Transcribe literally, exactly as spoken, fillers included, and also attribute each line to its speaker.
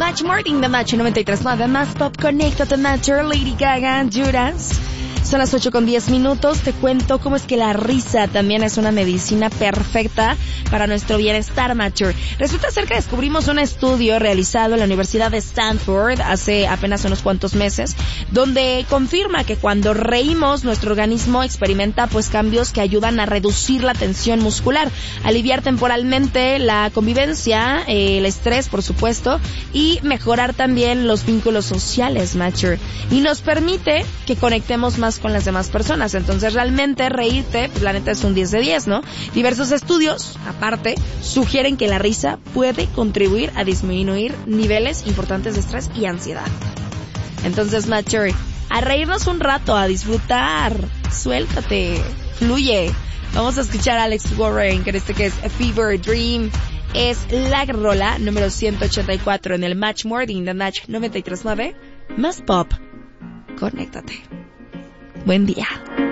Speaker 1: Match Morning de Match noventa y tres punto nueve, más pop, conéctate Matcher, Lady Gaga, Judas. Son las ocho con diez minutos. Te cuento cómo es que la risa también es una medicina perfecta para nuestro bienestar, Matcher. Resulta ser que descubrimos un estudio realizado en la Universidad de Stanford hace apenas unos cuantos meses, donde confirma que cuando reímos, nuestro organismo experimenta pues cambios que ayudan a reducir la tensión muscular, aliviar temporalmente la convivencia, eh, el estrés, por supuesto, y mejorar también los vínculos sociales, Matcher. Y nos permite que conectemos más con las demás personas. Entonces realmente reírte, pues la neta es un diez de diez, ¿no? Diversos estudios, aparte, sugieren que la risa puede contribuir a disminuir niveles importantes de estrés y ansiedad. Entonces, Matcher, a reírnos un rato, a disfrutar, suéltate, fluye. Vamos a escuchar a Alex Warren, que en este que es A Fever Dream. Es la rola número ciento ochenta y cuatro en el Match Morning de Match noventa y tres punto nueve. Más pop. Conéctate. Buen día.